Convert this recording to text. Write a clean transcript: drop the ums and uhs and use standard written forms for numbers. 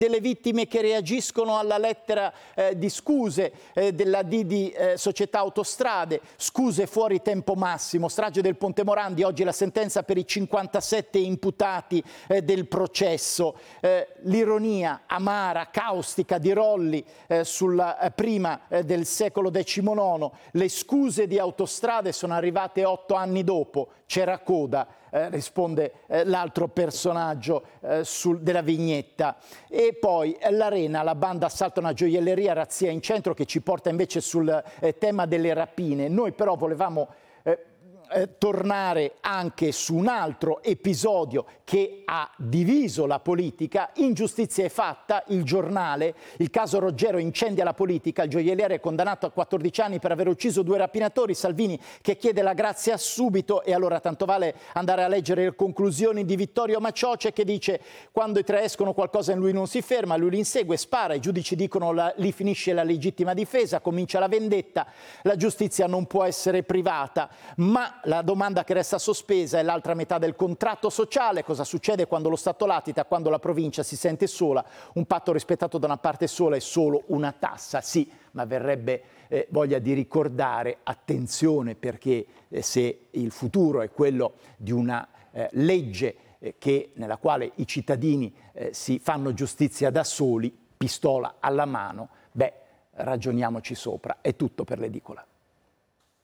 delle vittime che reagiscono alla lettera di scuse della di Società Autostrade, scuse fuori tempo massimo, strage del Ponte Morandi, oggi la sentenza per i 57 imputati del processo, l'ironia amara, caustica di Rolli sulla prima del secolo XIX, le scuse di Autostrade sono arrivate 8 anni dopo, c'era coda. Risponde l'altro personaggio della vignetta. E poi l'Arena, la banda assalta una gioielleria, razzia in centro, che ci porta invece sul tema delle rapine. Noi però volevamo tornare anche su un altro episodio che ha diviso la politica. Ingiustizia è fatta, il Giornale, il caso Roggero incendia la politica, il gioielliere è condannato a 14 anni per aver ucciso 2 rapinatori, Salvini che chiede la grazia subito, e allora tanto vale andare a leggere le conclusioni di Vittorio Macioce, che dice: quando i 3 escono qualcosa in lui non si ferma, lui li insegue, spara, i giudici dicono lì finisce la legittima difesa, comincia la vendetta, la giustizia non può essere privata. Ma la domanda che resta sospesa è l'altra metà del contratto sociale: cosa succede quando lo Stato latita, quando la provincia si sente sola? Un patto rispettato da una parte sola è solo una tassa, sì, ma verrebbe voglia di ricordare, attenzione, perché se il futuro è quello di una legge nella quale i cittadini si fanno giustizia da soli, pistola alla mano, ragioniamoci sopra. È tutto per l'edicola.